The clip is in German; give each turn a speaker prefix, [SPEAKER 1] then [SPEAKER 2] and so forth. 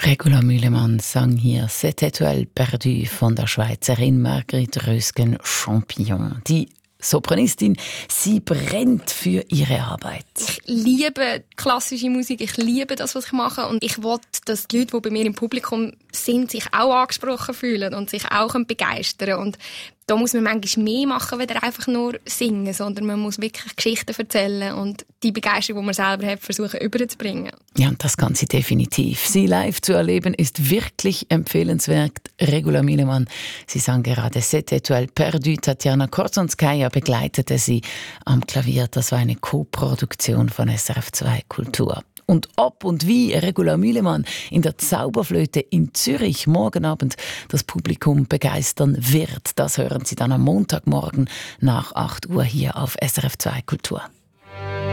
[SPEAKER 1] Regula Mühlemann sang hier «Cette étoile perdue» von der Schweizerin Margrit Rösgen-Champignon. Die Sopranistin, sie brennt für ihre Arbeit.
[SPEAKER 2] Ich liebe klassische Musik, ich liebe das, was ich mache. Und ich will, dass die Leute, die bei mir im Publikum sind, sich auch angesprochen fühlen und sich auch begeistern können. Und da muss man manchmal mehr machen, als einfach nur singen, sondern man muss wirklich Geschichten erzählen und die Begeisterung, die man selber hat, versuchen überzubringen.
[SPEAKER 1] Ja, und das kann sie definitiv. Sie live zu erleben, ist wirklich empfehlenswert. Regula Mühlemann, sie sang gerade «Cette étoile perdue». Tatjana Korzonskaja begleitete sie am Klavier. Das war eine Co-Produktion von SRF 2 Kultur. Und ob und wie Regula Mühlemann in der Zauberflöte in Zürich morgen Abend das Publikum begeistern wird, das hören Sie dann am Montagmorgen nach 8 Uhr hier auf SRF 2 Kultur.